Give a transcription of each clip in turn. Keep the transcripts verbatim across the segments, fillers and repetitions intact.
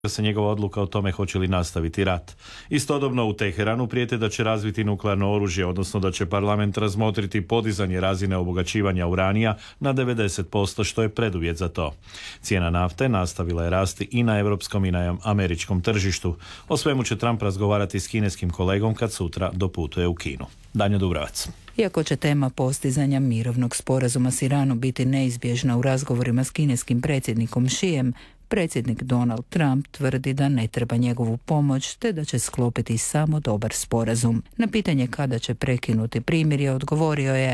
se njegova odluka o tome hoće li nastaviti rat. Istodobno u Teheranu prijete da će razviti nuklearno oružje, odnosno da će parlament razmotriti podizanje razine obogaćivanja uranija na devedeset posto, što je preduvjet za to. Cijena nafte nastavila je rasti i na europskom i na američkom tržištu. O svemu će Trump razgovarati s kineskim kolegom kad sutra doputuje u Kinu. Danjo Dubrovac. Iako će tema postizanja mirovnog sporazuma s Iranom biti neizbježna u razgovorima s kineskim predsjednikom Xijem, predsjednik Donald Trump tvrdi da ne treba njegovu pomoć te da će sklopiti samo dobar sporazum. Na pitanje kada će prekinuti primirje odgovorio je: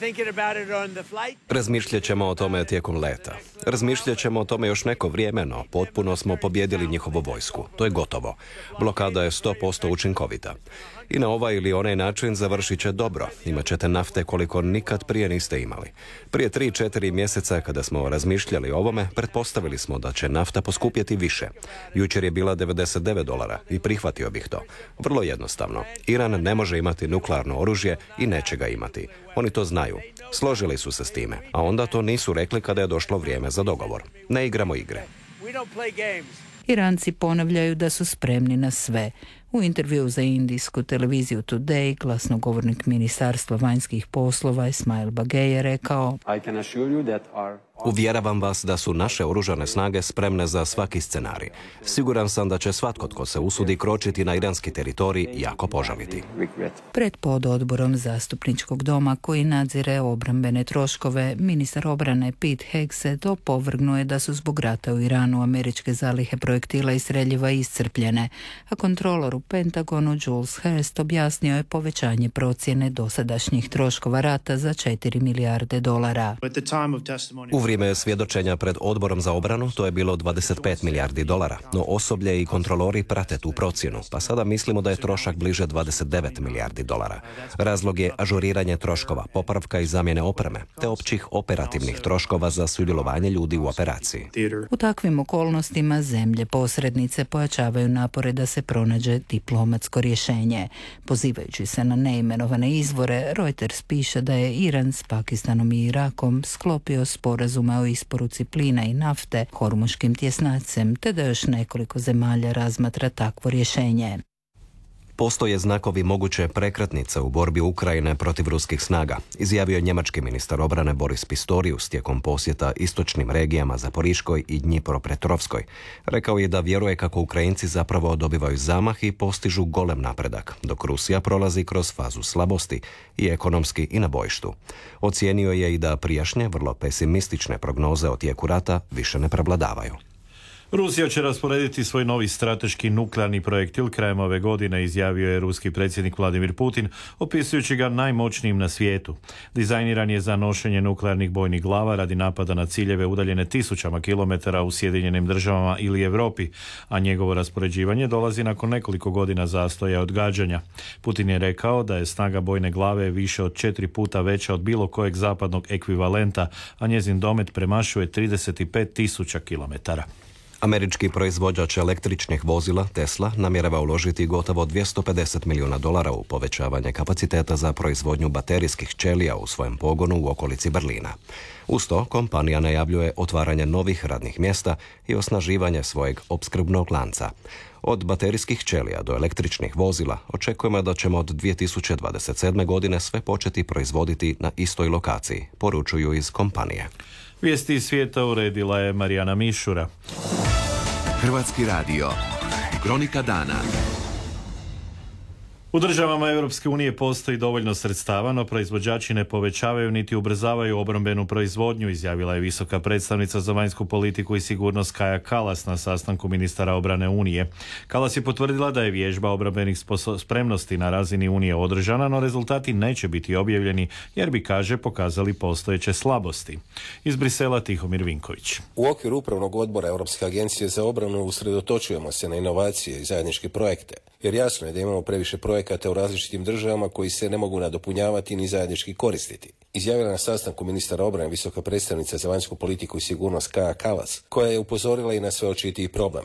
Razmišljat ćemo o tome tijekom leta. Razmišljat ćemo o tome još neko vrijeme, no potpuno smo pobjedili njihovu vojsku. To je gotovo. Blokada je sto posto učinkovita. I na ovaj ili onaj način završit će dobro. Imat ćete nafte koliko nikad prije niste imali. Prije tri četiri mjeseca kada smo razmišljali o ovome, pretpostavili smo da će nafta poskupjeti više. Jučer je bila devedeset devet dolara i prihvatio bih to. Vrlo jednostavno. Iran ne može imati nuklearno oružje i neće ga imati. Oni to znaju. Složili su se s time, a onda to nisu rekli kada je došlo vrijeme za dogovor. Ne igramo igre. Iranci ponavljaju da su spremni na sve. U intervjuu za indijsku televiziju Today glasnogovornik Ministarstva vanjskih poslova Ismail Bagej je rekao: Uvjeravam vas da su naše oružane snage spremne za svaki scenarij. Siguran sam da će svatko tko se usudi kročiti na iranski teritorij jako požaliti. Pred pododborom zastupničkog doma koji nadzire obrambene troškove, ministar obrane Pete Hegseth opovrgnuo je da su zbog rata u Iranu američke zalihe projektila i streljiva iscrpljene, a kontrolor u Pentagonu Jules Hurst objasnio je povećanje procjene dosadašnjih troškova rata za četiri milijarde dolara. U vrijeme svjedočenja pred odborom za obranu to je bilo dvadeset pet milijardi dolara, no osoblje i kontrolori prate tu procjenu, pa sada mislimo da je trošak bliže dvadeset devet milijardi dolara. Razlog je ažuriranje troškova, popravka i zamjene opreme, te općih operativnih troškova za sudjelovanje ljudi u operaciji. U takvim okolnostima zemlje posrednice pojačavaju napore da se pronađe diplomatsko rješenje. Pozivajući se na neimenovane izvore, Reuters piše da je Iran s Pakistanom i Irakom sklopio sporazume o isporuci plina i nafte Hormuškim tjesnacem, te da još nekoliko zemalja razmatra takvo rješenje. Postoje znakovi moguće prekretnice u borbi Ukrajine protiv ruskih snaga, izjavio je njemački ministar obrane Boris Pistorius tijekom posjeta istočnim regijama Zaporiškoj i Dnjipropetrovskoj. Rekao je da vjeruje kako Ukrajinci zapravo dobivaju zamah i postižu golem napredak, dok Rusija prolazi kroz fazu slabosti i ekonomski i na bojištu. Ocijenio je i da prijašnje, vrlo pesimistične prognoze o tijeku rata više ne prevladavaju. Rusija će rasporediti svoj novi strateški nuklearni projektil krajem ove godine, izjavio je ruski predsjednik Vladimir Putin, opisujući ga najmoćnijim na svijetu. Dizajniran je za nošenje nuklearnih bojnih glava radi napada na ciljeve udaljene tisućama kilometara u Sjedinjenim državama ili Europi, a njegovo raspoređivanje dolazi nakon nekoliko godina zastoja i odgađanja. Putin je rekao da je snaga bojne glave više od četiri puta veća od bilo kojeg zapadnog ekvivalenta, a njezin domet premašuje trideset pet tisuća kilometara. Američki proizvođač električnih vozila Tesla namjerava uložiti gotovo dvjesto pedeset milijuna dolara u povećavanje kapaciteta za proizvodnju baterijskih ćelija u svojem pogonu u okolici Berlina. Uz to, kompanija najavljuje otvaranje novih radnih mjesta i osnaživanje svojeg opskrbnog lanca. Od baterijskih ćelija do električnih vozila očekujemo da ćemo od dvije tisuće dvadeset sedme. godine sve početi proizvoditi na istoj lokaciji, poručuju iz kompanije. Vijesti iz svijeta uredila je Marijana Mišura. Hrvatski radio. Kronika dana. U državama Europske unije postoji dovoljno sredstava, no proizvođači ne povećavaju niti ubrzavaju obrambenu proizvodnju, izjavila je visoka predstavnica za vanjsku politiku i sigurnost Kaja Kallas na sastanku ministara obrane Unije. Kallas je potvrdila da je vježba obrambenih spremnosti na razini Unije održana, no rezultati neće biti objavljeni jer bi, kaže, pokazali postojeće slabosti. Iz Brisela Tihomir Vinković. U okviru upravnog odbora Europske agencije za obranu usredotočujemo se na inovacije i zajedničke projekte, jer jasno je da imamo previše projekata u različitim državama koji se ne mogu nadopunjavati ni zajednički koristiti. izjavila na sastanku ministara obrane visoka predstavnica za vanjsku politiku i sigurnost Kaja Kallas, koja je upozorila i na sve očitiji problem.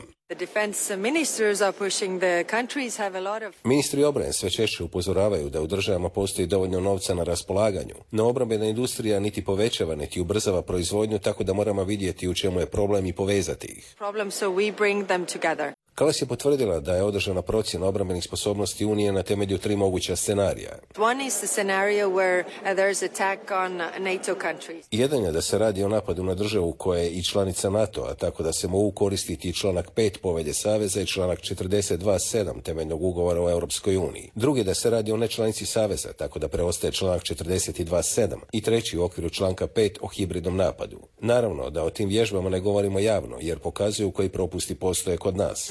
Ministri obrane sve češće upozoravaju da u državama postoji dovoljno novca na raspolaganju, no obrambena industrija niti povećava niti ubrzava proizvodnju, tako da moramo vidjeti u čemu je problem i povezati ih. Kallas je potvrdila da je održana procjena obrambenih sposobnosti Unije na temelju tri moguća scenarija. Jedan je da se radi o napadu na državu koja je i članica NATO-a, tako da se mogu koristiti članak pet Povelje Saveza i članak četrdeset dva sedam temeljnog ugovora o Europskoj uniji. Drugi da se radi o nečlanici Saveza, tako da preostaje članak četrdeset dva sedam. I treći u okviru članka pet o hibridnom napadu. Naravno da o tim vježbama ne govorimo javno, jer pokazuju koji propusti postoje kod nas.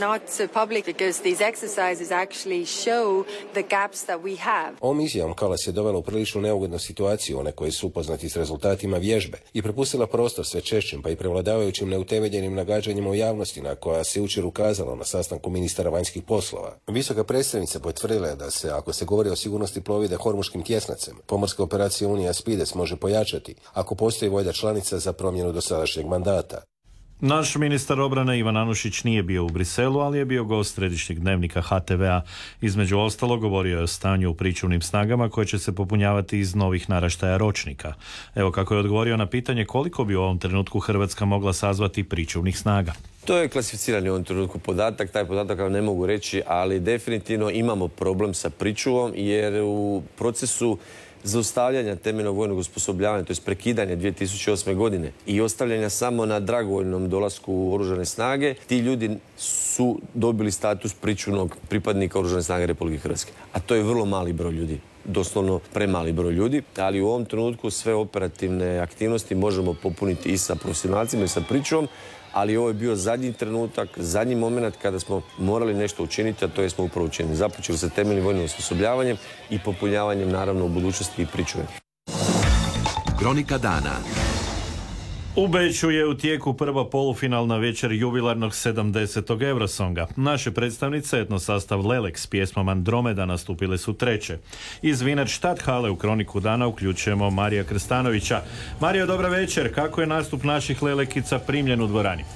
Ovom izjavom Kallas je dovela u prilično neugodnu situaciju one koji su upoznati s rezultatima vježbe i prepustila prostor sve češćim pa i prevladavajućim neutemeljenim nagađanjima u javnosti na koja se jučer ukazalo na sastanku ministara vanjskih poslova. Visoka predstavnica potvrdila je da se, ako se govori o sigurnosti plovide Hormuškim tjesnacem, pomorska operacija Unija Spides može pojačati ako postoji volja članica za promjenu dosadašnjeg mandata. Naš ministar obrane Ivan Anušić nije bio u Briselu, ali je bio gost središnjeg dnevnika ha te ve a. Između ostalog govorio je o stanju u pričuvnim snagama koje će se popunjavati iz novih naraštaja ročnika. Evo kako je odgovorio na pitanje koliko bi u ovom trenutku Hrvatska mogla sazvati pričuvnih snaga. To je klasificirani u ovom trenutku podatak, taj podatak vam ne mogu reći, ali definitivno imamo problem sa pričuvom jer u procesu zaustavljanja temeljnog vojnog osposobljavanja, to je prekidanje dvije tisuće osme godine i ostavljanja samo na dragovoljnom dolasku u Oružane snage, ti ljudi su dobili status pričuvnog pripadnika Oružane snage Republike Hrvatske. A to je vrlo mali broj ljudi, doslovno premali broj ljudi, ali u ovom trenutku sve operativne aktivnosti možemo popuniti i sa profesionalcima i sa pričuvom, ali ovo je bio zadnji trenutak, zadnji moment kada smo morali nešto učiniti, a to je smo upravo učinili. Započeli sa temeljnim vojnim osposobljavanjem i popunjavanjem, naravno, u budućnosti i pričuve. Kronika dana. U Beču je u tijeku prva polufinalna večer jubilarnog sedamdesetog Eurosonga. Naše predstavnice, etnosastav Lelek s pjesmom Andromeda, nastupile su treće. Iz Wiener Stadthalle u Kroniku dana uključujemo Marija Krstanovića. Marijo, dobra večer. Kako je nastup naših Lelekica primljen u dvorani?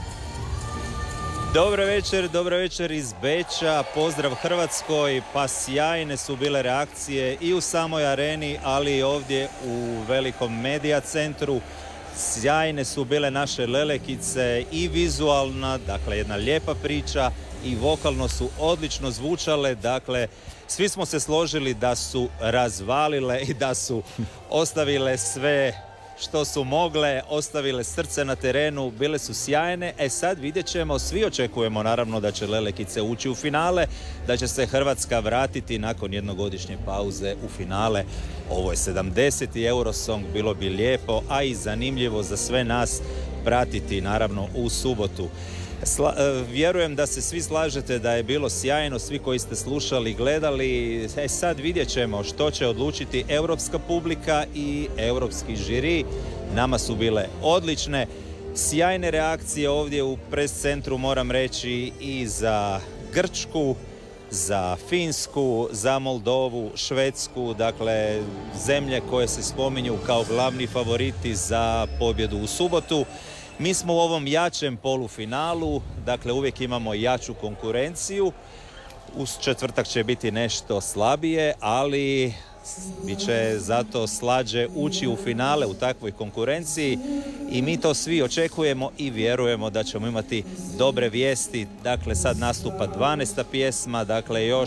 Dobro večer, dobro večer iz Beča, pozdrav Hrvatskoj, pa sjajne su bile reakcije i u samoj areni, ali i ovdje u velikom medija centru. Sjajne su bile naše Lelekice i vizualna, dakle jedna lijepa priča, i vokalno su odlično zvučale, dakle svi smo se složili da su razvalile i da su ostavile sve što su mogle, ostavile srce na terenu, bile su sjajne. E sad vidjet ćemo, svi očekujemo naravno da će Lelekice ući u finale, da će se Hrvatska vratiti nakon jednogodišnje pauze u finale. Ovo je sedamdeseti Eurosong, bilo bi lijepo, a i zanimljivo za sve nas pratiti naravno u subotu. Sla, vjerujem da se svi slažete da je bilo sjajno, svi koji ste slušali i gledali. E sad vidjet ćemo što će odlučiti europska publika i europski žiri. Nama su bile odlične, sjajne reakcije ovdje u pres centru, moram reći, i za Grčku, za Finsku, za Moldovu, Švedsku, dakle zemlje koje se spominju kao glavni favoriti za pobjedu u subotu. Mi smo u ovom jačem polufinalu, dakle uvijek imamo jaču konkurenciju. Uz četvrtak će biti nešto slabije, ali bit će zato slađe ući u finale u takvoj konkurenciji i mi to svi očekujemo i vjerujemo da ćemo imati dobre vijesti. Dakle, sad nastupa dvanaesta pjesma, dakle još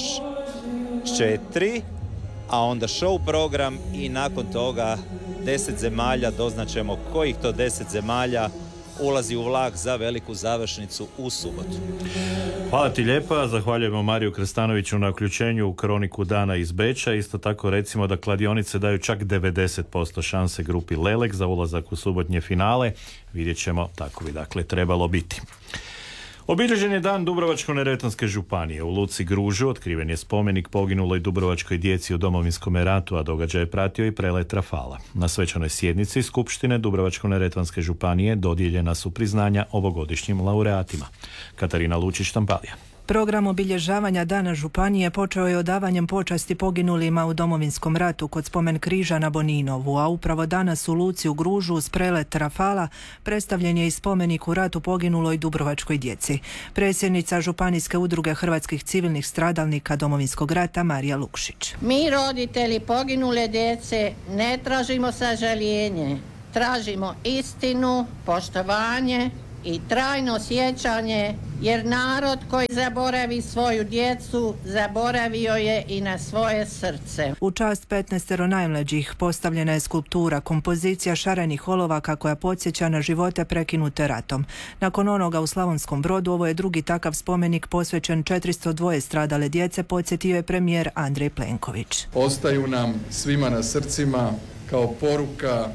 četiri, a onda show program i nakon toga deset zemalja, doznaćemo kojih to deset zemalja ulazi u vlak za veliku završnicu u subotu. Hvala ti lijepa, zahvaljujemo Mariju Krstanoviću na uključenju u Kroniku dana iz Beča. Isto tako recimo da kladionice daju čak devedeset posto šanse grupi Lelek za ulazak u subotnje finale. Vidjet ćemo, tako bi dakle trebalo biti. Obilježen je dan Dubrovačko-neretvanske županije. U luci Gružu otkriven je spomenik poginuloj dubrovačkoj djeci u Domovinskom ratu, a događaj je pratio i prelet rafala. Na svečanoj sjednici Skupštine Dubrovačko-neretvanske županije dodijeljena su priznanja ovogodišnjim laureatima. Katarina Lučić-Štampalija. Program obilježavanja Dana županije počeo je odavanjem počasti poginulima u Domovinskom ratu kod spomen križa na Boninovu, a upravo danas u luci u Gružu uz prelet Rafala predstavljen je i spomenik u ratu poginuloj dubrovačkoj djeci. Predsjednica Županijske udruge hrvatskih civilnih stradalnika Domovinskog rata Marija Lukšić. Mi roditelji poginule djece ne tražimo sažaljenje, tražimo istinu, poštovanje i trajno sjećanje, jer narod koji zaboravi svoju djecu, zaboravio je i na svoje srce. U čast petnaestero najmlađih postavljena je skulptura, kompozicija šarenih olovaka koja podsjeća na živote prekinute ratom. Nakon onoga u Slavonskom Brodu, ovo je drugi takav spomenik posvećen četiristo dva stradale djece, podsjetio je premijer Andrej Plenković. Ostaju nam svima na srcima kao poruka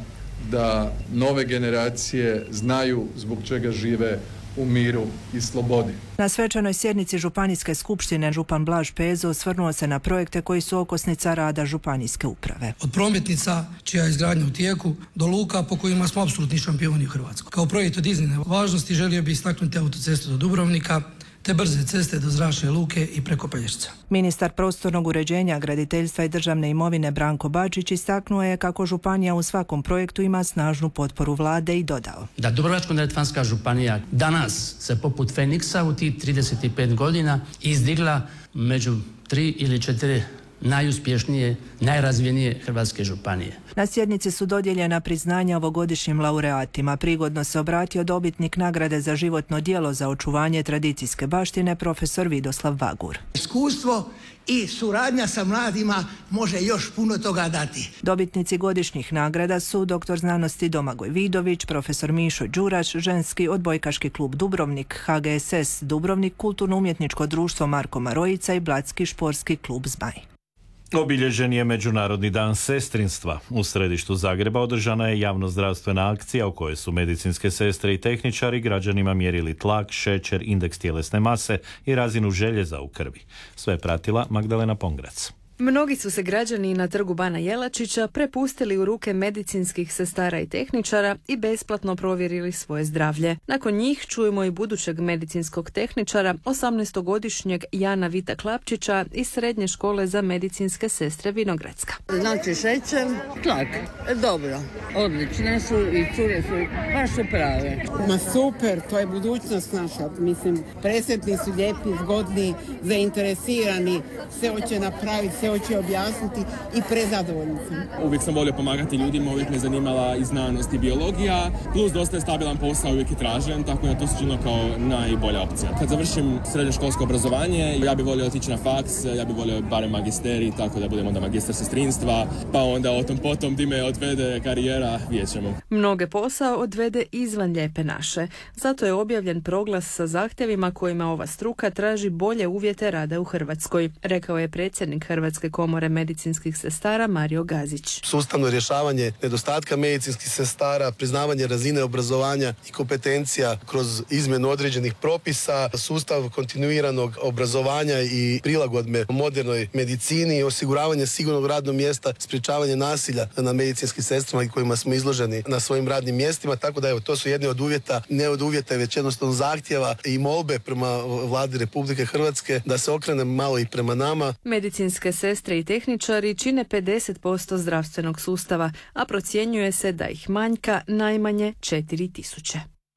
da nove generacije znaju zbog čega žive u miru i slobodi. Na svečanoj sjednici Županijske skupštine župan Blaž Pezo osvrnuo se na projekte koji su okosnica rada županijske uprave. Od prometnica čija je izgradnja u tijeku do luka po kojima smo apsolutni šampioni u Hrvatskoj. Kao projekt od iznimne važnosti želio bi istaknuti autocestu do Dubrovnika, te brze ceste do Zračne luke i preko Pelješca. Ministar prostornog uređenja, graditeljstva i državne imovine Branko Bačić istaknuo je kako županija u svakom projektu ima snažnu potporu vlade i dodao da Dubrovačko-neretvanska županija danas se poput Feniksa u tih trideset pet godina izdigla među tri ili četiri najuspješnije, najrazvijenije hrvatske županije. Na sjednici su dodijeljena priznanja ovogodišnjim laureatima. Prigodno se obratio dobitnik nagrade za životno djelo za očuvanje tradicijske baštine profesor Vidoslav Vagur. Iskustvo i suradnja sa mladima može još puno toga dati. Dobitnici godišnjih nagrada su doktor znanosti Domagoj Vidović, profesor Mišo Đuraš, ženski odbojkaški klub Dubrovnik, H G S S Dubrovnik, kulturno-umjetničko društvo Marko Marojica i Blatski športski klub Zmaj. Obilježen je Međunarodni dan sestrinstva. U središtu Zagreba održana je javnozdravstvena akcija u kojoj su medicinske sestre i tehničari građanima mjerili tlak, šećer, indeks tjelesne mase i razinu željeza u krvi. Sve je pratila Magdalena Pongrac. Mnogi su se građani na trgu Bana Jelačića prepustili u ruke medicinskih sestara i tehničara i besplatno provjerili svoje zdravlje. Nakon njih čujemo i budućeg medicinskog tehničara, osamnaestogodišnjeg Jana Vita Klapčića iz Srednje škole za medicinske sestre Vinogradska. Znači šećer, tlak, dobro, odlične su i cure su baš prave. Ma super, to je budućnost naša, mislim, presretni su, lijepi, zgodni, zainteresirani, sve hoće napraviti, sve hoće objasniti i prezadovoljni sam. Uvijek sam volio pomagati ljudima, uvijek me zanimala i znanost i biologija, plus dosta je stabilan posao, uvijek je tražen, tako da to se činilo kao najbolja opcija. Kad završim srednjoškolsko obrazovanje, ja bih volio otići na faks, ja bih volio barem magisterij, tako da budem onda magistar sestrinstva, pa onda o tom potom di me odvede karijera, vidjet ćemo. Mnoge posao odvede izvan Lijepe naše. Zato je objavljen proglas sa zahtjevima kojima ova struka traži bolje uvjete rada u Hrvatskoj, rekao je predsjednik Hrvatske komore medicinskih sestara Mario Gazić. Sustavno rješavanje nedostatka medicinskih sestara, priznavanje razine obrazovanja i kompetencija kroz izmjenu određenih propisa, sustav kontinuiranog obrazovanja i prilagodbe modernoj medicini, osiguravanje sigurnog radnog mjesta, sprječavanje nasilja na medicinskim sestrama kojima smo izloženi na svojim radnim mjestima, tako da evo, to su jedni od uvjeta, ne od uvjeta, već jednostavno zahtjeva i molbe prema vladi Republike Hrvatske da se okrene malo i prema nama. Medicinske sestre i tehničari čine pedeset posto zdravstvenog sustava, a procjenjuje se da ih manjka najmanje četiri tisuće.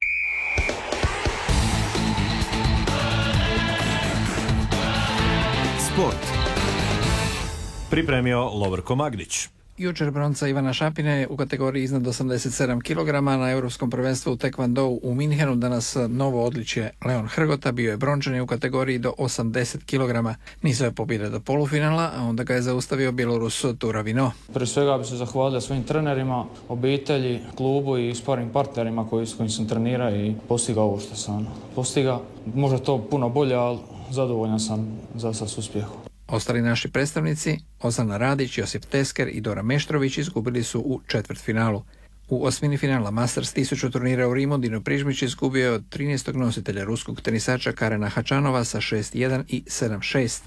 Sport. Pripremio Lovrko Magdić. Jučer bronca Ivana Šapine u kategoriji iznad osamdeset sedam kilograma na Europskom prvenstvu u Taekwondou u Minhenu. Danas novo odličje Leon Hrgota bio je brončani u kategoriji do osamdeset kilograma. Nisu je pobjede do polufinala, a onda ga je zaustavio Bjelorus Tura Vino. Prije svega bi se zahvalio svojim trenerima, obitelji, klubu i sparing partnerima koji, s kojim sam trenirao i postigao ovo što sam postigao. Možda to puno bolje, ali zadovoljan sam za sad s uspjehom. Ostali naši predstavnici, Ozana Radić, Josip Tesker i Dora Meštrović, izgubili su u četvrtfinalu. U osmini finala Masters tisuću turnira u Rimu Dino Prižmić izgubio je od trinaestog nositelja ruskog tenisača Karena Hačanova sa šest jedan i sedam šest.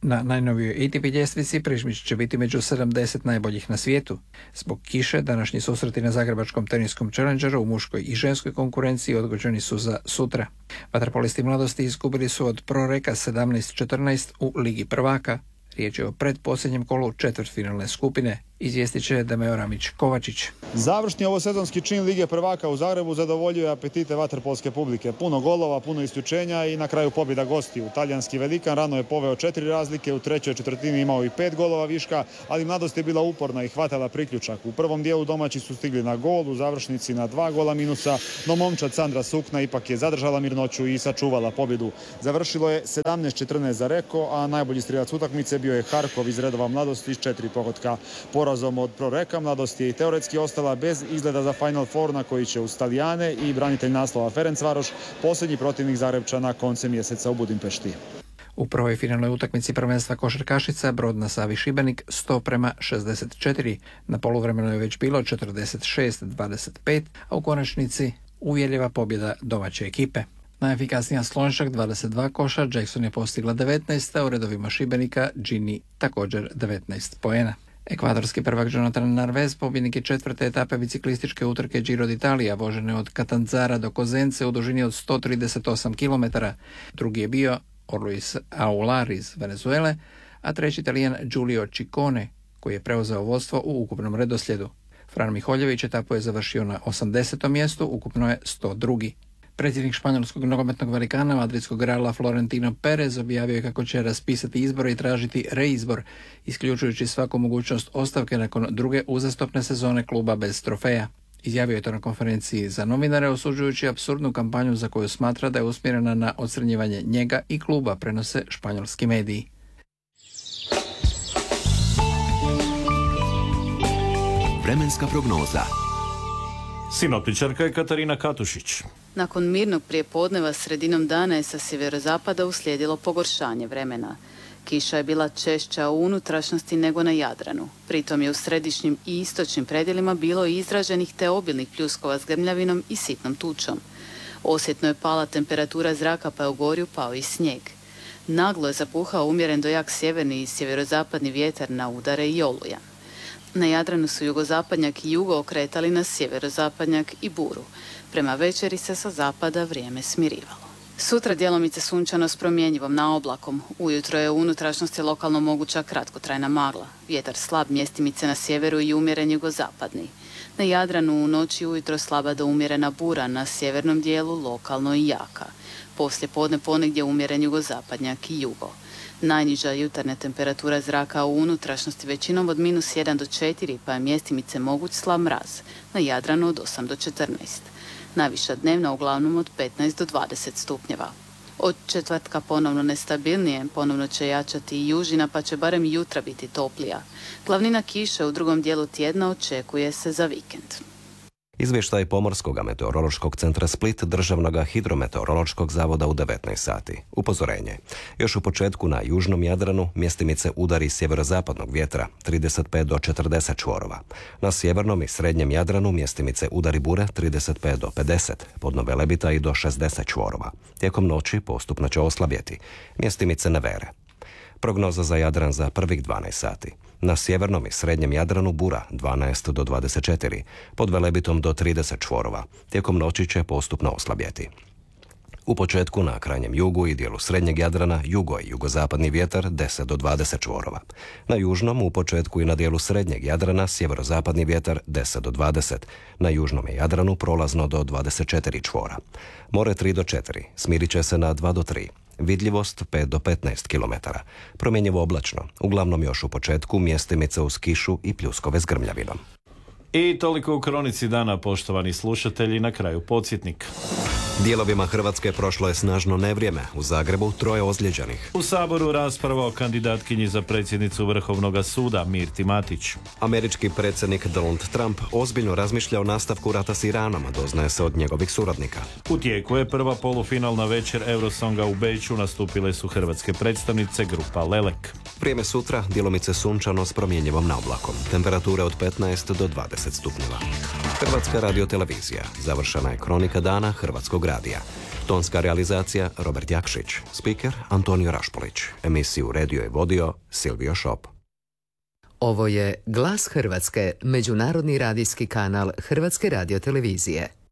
Na najnovijoj A T P ljestvici Prižmić će biti među sedamdeset najboljih na svijetu. Zbog kiše, današnji susreti na zagrebačkom teniskom Challengeru u muškoj i ženskoj konkurenciji odgođeni su za sutra. Vaterpolisti mladosti izgubili su od Proreka sedamnaest četrnaest u Ligi prvaka. Riječ je o predposljednjem kolu četvrtfinalne skupine, izvijestit će Dameo Ramić-Kovačić. Završni ovosezonski čin Lige prvaka u Zagrebu zadovoljuje apetite vaterpolske publike. Puno golova, puno isključenja i na kraju pobjeda gostiju. Talijanski velikan rano je poveo četiri razlike, u trećoj četvrtini imao i pet golova viška, ali mladost je bila uporna i hvatala priključak. U prvom dijelu domaći su stigli na gol, u završnici na dva gola minusa, no momčad Sandra Sukna ipak je zadržala mirnoću i sačuvala pobjedu. Završilo je sedamnaest četrnaest za Reko, a najbolji strelac utakmice bio je Harkov iz redova mladosti s četiri pogotka. Porazom od Proreka mladost je i teoretski ostala bez izgleda za Final Four na koji će uz Talijane i branitelj naslova Ferencvaroš, posljednji protivnik Zagrebčana koncem mjeseca u Budimpešti. U prvoj finalnoj utakmici prvenstva košarkašica Brod na Savi Šibenik sto prema šezdeset četiri. Na poluvremenu je već bilo četrdeset šest dvadeset pet, a u konačnici uvjerljiva pobjeda domaće ekipe. Najefikasnija Slonjšak dvadeset dva koša, Jackson je postigla devetnaest, a u redovima Šibenika Gini također devetnaest poena. Ekvadorski prvak Jonathan Narvez, pobjednik je četvrte etape biciklističke utrke Giro d'Italia, vožene od Catanzara do Kozence u dužini od sto trideset osam kilometara. Drugi je bio Luis Aular iz Venezuele, a treći Talijan Giulio Ciccone, koji je preuzeo vodstvo u ukupnom redoslijedu. Fran Miholjević etapu je završio na osamdesetom mjestu, ukupno je sto drugi. Predsjednik španjolskog nogometnog velikana madridskog Reala Florentino Perez objavio je kako će raspisati izbore i tražiti reizbor, isključujući svaku mogućnost ostavke nakon druge uzastopne sezone kluba bez trofeja. Izjavio je to na konferenciji za novinare, osuđujući apsurdnu kampanju za koju smatra da je usmjerena na odstranjivanje njega i kluba, prenose španjolski mediji. Vremenska prognoza. Sinoptičarka je Katarina Katušić. Nakon mirnog prijepodneva sredinom dana je sa sjeverozapada uslijedilo pogoršanje vremena. Kiša je bila češća u unutrašnjosti nego na Jadranu. Pritom je u središnjim i istočnim predjelima bilo izraženih te obilnih pljuskova s grmljavinom i sitnom tučom. Osjetno je pala temperatura zraka, pa je u Gorju pao i snijeg. Naglo je zapuhao umjeren do jak sjeverni i sjeverozapadni vjetar na udare i oluja. Na Jadranu su jugozapadnjak i jugo okretali na sjeverozapadnjak i buru. Prema večeri se sa zapada vrijeme smirivalo. Sutra djelomice sunčano s promjenjivom na oblakom. Ujutro je u unutrašnjosti lokalno moguća kratkotrajna magla. Vjetar slab, mjestimice na sjeveru i umjeren jugozapadni. Na Jadranu u noći ujutro slaba do umjerena bura, na sjevernom dijelu lokalno i jaka. Poslije podne ponegdje umjeren jugozapadnjak i jugo. Najniža jutarnja temperatura zraka u unutrašnjosti većinom od minus jedan do četiri, pa je mjestimice moguć slab mraz. Na Jadranu od osam do četrnaest. Najviša dnevna uglavnom od petnaest do dvadeset stupnjeva. Od četvrtka ponovno nestabilnije, ponovno će jačati i južina, pa će barem jutra biti toplija. Glavnina kiše u drugom dijelu tjedna očekuje se za vikend. Izvještaj Pomorskog meteorološkog centra Split, Državnog hidrometeorološkog zavoda u devetnaest sati. Upozorenje. Još u početku na južnom Jadranu mjestimice udari sjeverozapadnog vjetra trideset pet do četrdeset čvorova. Na sjevernom i srednjem Jadranu mjestimice udari bure trideset pet do pedeset, podno Velebita i do šezdeset čvorova. Tijekom noći postupno će oslabjeti. Mjestimice nevere. Prognoza za Jadran za prvih dvanaest sati. Na sjevernom i srednjem Jadranu bura dvanaest do dvadeset četiri, pod Velebitom do trideset čvorova. Tijekom noći će postupno oslabjeti. U početku na krajnjem jugu i dijelu srednjeg Jadrana jugo i jugozapadni vjetar deset do dvadeset čvorova. Na južnom u početku i na dijelu srednjeg Jadrana sjeverozapadni vjetar deset do dvadeset. Na južnom Jadranu prolazno do dvadeset četiri čvora. More tri do četiri, smirit će se na dva do tri. Vidljivost pet do petnaest kilometara. Promjenjivo oblačno, uglavnom još u početku mjestimice uz kišu i pljuskove s grmljavinom. I toliko u kronici dana, poštovani slušatelji, na kraju podsjetnik. Dijelovima Hrvatske prošlo je snažno nevrijeme. U Zagrebu troje ozlijeđenih. U Saboru rasprava o kandidatkinji za predsjednicu Vrhovnog suda Mirti Matić. Američki predsjednik Donald Trump ozbiljno razmišlja o nastavku rata s Iranom, doznaje se od njegovih suradnika. U tijeku je prva polufinalna večer Eurosonga u Beču, nastupile su hrvatske predstavnice grupa Lelek. Vrijeme sutra, djelomice sunčano s promjenjivom naoblakom. Temperature od petnaest do dvadeset stupnjeva. Hrvatska radiotelevizija. Završena je kronika dana Hrvatskog Hrvatskog radija. Tonska realizacija Robert Jakšić, spiker Antonio Rašpolić, emisiju redio i vodio Silvio Šop. Ovo je Glas Hrvatske, međunarodni radijski kanal Hrvatske radiotelevizije.